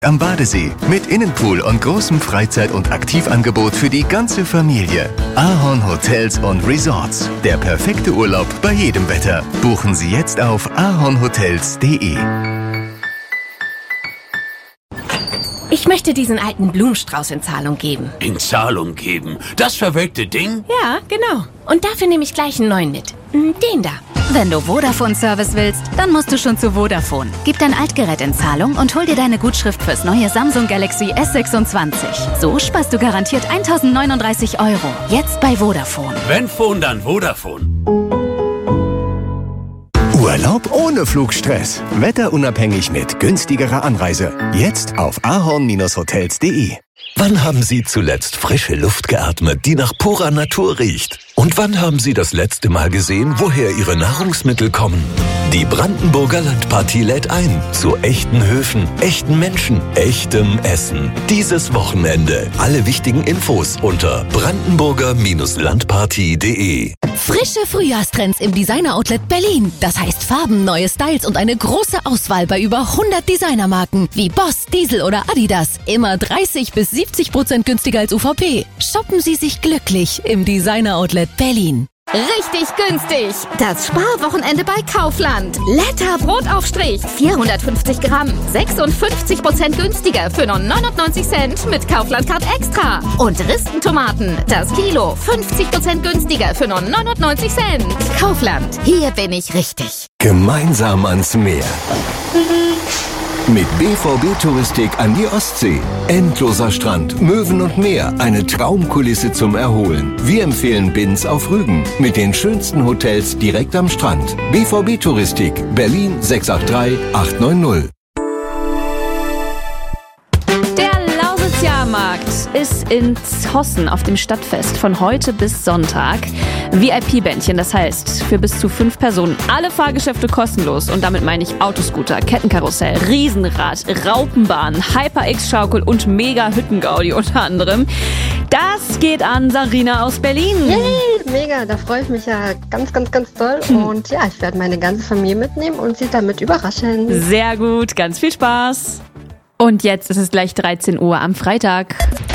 am Badesee mit Innenpool und großem Freizeit- und Aktivangebot für die ganze Familie. Ahorn Hotels und Resorts. Der perfekte Urlaub bei jedem Wetter. Buchen Sie jetzt auf ahornhotels.de. Ich möchte diesen alten Blumenstrauß in Zahlung geben. In Zahlung geben? Das verwelkte Ding? Ja, genau. Und dafür nehme ich gleich einen neuen mit. Den da. Wenn du Vodafone-Service willst, dann musst du schon zu Vodafone. Gib dein Altgerät in Zahlung und hol dir deine Gutschrift fürs neue Samsung Galaxy S26. So sparst du garantiert 1.039 €. Jetzt bei Vodafone. Wenn Phone, dann Vodafone. Urlaub ohne Flugstress. Wetterunabhängig mit günstigerer Anreise. Jetzt auf ahorn-hotels.de. Wann haben Sie zuletzt frische Luft geatmet, die nach purer Natur riecht? Und wann haben Sie das letzte Mal gesehen, woher Ihre Nahrungsmittel kommen? Die Brandenburger Landpartie lädt ein zu echten Höfen, echten Menschen, echtem Essen. Dieses Wochenende. Alle wichtigen Infos unter brandenburger-landpartie.de. Frische Frühjahrstrends im Designer-Outlet Berlin. Das heißt Farben, neue Styles und eine große Auswahl bei über 100 Designermarken wie Boss, Diesel oder Adidas. Immer 30-70% günstiger als UVP. Shoppen Sie sich glücklich im Designer-Outlet Berlin. Richtig günstig! Das Sparwochenende bei Kaufland. Letter Brotaufstrich, 450 Gramm, 56% günstiger für nur 99 Cent mit Kaufland-Card Extra. Und Ristentomaten, das Kilo, 50% günstiger für nur 99 Cent. Kaufland, hier bin ich richtig. Gemeinsam ans Meer. Mit BVB Touristik an die Ostsee. Endloser Strand, Möwen und Meer. Eine Traumkulisse zum Erholen. Wir empfehlen Binz auf Rügen. Mit den schönsten Hotels direkt am Strand. BVB Touristik. Berlin 683 890. Jahrmarkt ist in Zossen auf dem Stadtfest von heute bis Sonntag. VIP-Bändchen, das heißt für bis zu 5 Personen. Alle Fahrgeschäfte kostenlos und damit meine ich Autoscooter, Kettenkarussell, Riesenrad, Raupenbahn, Hyper-X-Schaukel und Mega-Hüttengaudi unter anderem. Das geht an Sarina aus Berlin. Yay, mega, da freue ich mich ja ganz, ganz, ganz doll. Und ja, ich werde meine ganze Familie mitnehmen und sie damit überraschen. Sehr gut, ganz viel Spaß. Und jetzt ist es gleich 13 Uhr am Freitag.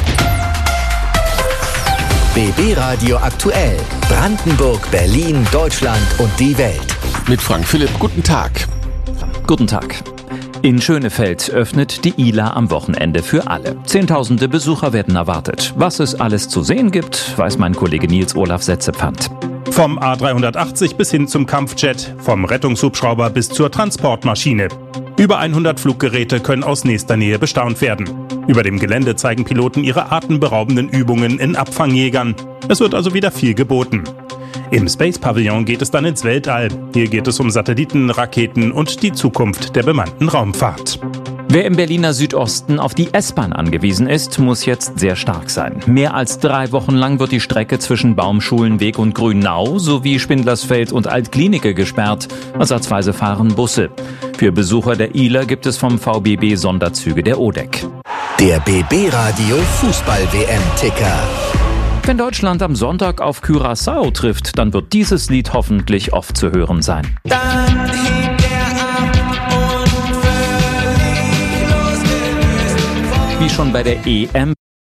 BB Radio aktuell. Brandenburg, Berlin, Deutschland und die Welt. Mit Frank Philipp, guten Tag. Guten Tag. In Schönefeld öffnet die ILA am Wochenende für alle. Zehntausende Besucher werden erwartet. Was es alles zu sehen gibt, weiß mein Kollege Nils Olaf Setzepfand. Vom A380 bis hin zum Kampfjet, vom Rettungshubschrauber bis zur Transportmaschine. Über 100 Fluggeräte können aus nächster Nähe bestaunt werden. Über dem Gelände zeigen Piloten ihre atemberaubenden Übungen in Abfangjägern. Es wird also wieder viel geboten. Im Space Pavillon geht es dann ins Weltall. Hier geht es um Satelliten, Raketen und die Zukunft der bemannten Raumfahrt. Wer im Berliner Südosten auf die S-Bahn angewiesen ist, muss jetzt sehr stark sein. Mehr als 3 Wochen lang wird die Strecke zwischen Baumschulenweg und Grünau sowie Spindlersfeld und Altklinike gesperrt. Ersatzweise fahren Busse. Für Besucher der ILA gibt es vom VBB Sonderzüge der ODEC. Der BB Radio Fußball-WM-Ticker. Wenn Deutschland am Sonntag auf Curaçao trifft, dann wird dieses Lied hoffentlich oft zu hören sein. Dann hebt er ab und völlig losgelöst. Wie schon bei der EM.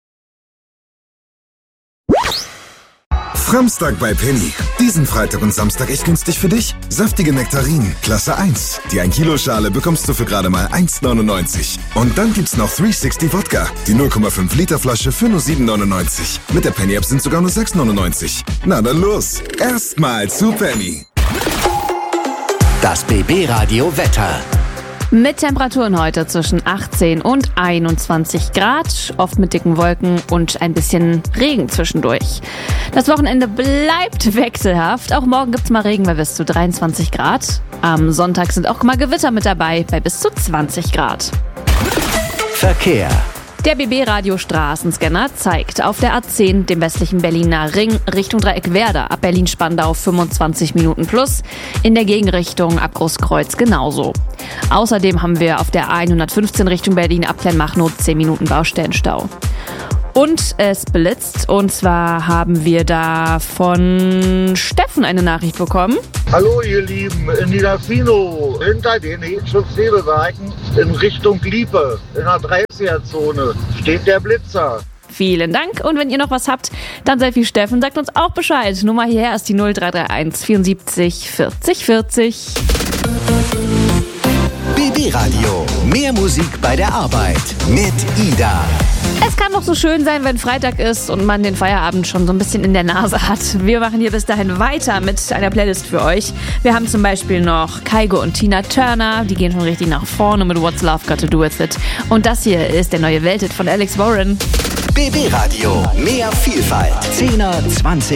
Samstag bei Penny. Diesen Freitag und Samstag echt günstig für dich. Saftige Nektarinen, Klasse 1. Die 1 Kilo Schale bekommst du für gerade mal 1,99. Und dann gibt's noch 360 Wodka. Die 0,5 Liter Flasche für nur 7,99. Mit der Penny App sind sogar nur 6,99. Na dann los. Erstmal zu Penny. Das BB Radio Wetter. Mit Temperaturen heute zwischen 18 und 21 Grad, oft mit dicken Wolken und ein bisschen Regen zwischendurch. Das Wochenende bleibt wechselhaft. Auch morgen gibt's mal Regen bei bis zu 23 Grad. Am Sonntag sind auch mal Gewitter mit dabei bei bis zu 20 Grad. Verkehr. Der BB-Radio-Straßenscanner zeigt auf der A10, dem westlichen Berliner Ring, Richtung Dreieck Werder, ab Berlin-Spandau 25 Minuten plus, in der Gegenrichtung ab Großkreuz genauso. Außerdem haben wir auf der A115 Richtung Berlin ab Kleinmachnow 10 Minuten Baustellenstau. Und es blitzt. Und zwar haben wir da von Steffen eine Nachricht bekommen. Hallo ihr Lieben, in Niederfino, hinter den Hebenschutz-Säbewerken in Richtung Liepe, in der 30er-Zone, steht der Blitzer. Vielen Dank. Und wenn ihr noch was habt, dann seid wie Steffen, sagt uns auch Bescheid. Nummer hierher ist die 0331 74 40 40. BB Radio. Mehr Musik bei der Arbeit mit Ida. Es kann doch so schön sein, wenn Freitag ist und man den Feierabend schon so ein bisschen in der Nase hat. Wir machen hier bis dahin weiter mit einer Playlist für euch. Wir haben zum Beispiel noch Kygo und Tina Turner. Die gehen schon richtig nach vorne mit What's Love Got to Do With It. Und das hier ist der neue Welthit von Alex Warren. BB Radio. Mehr Vielfalt. 10er, 20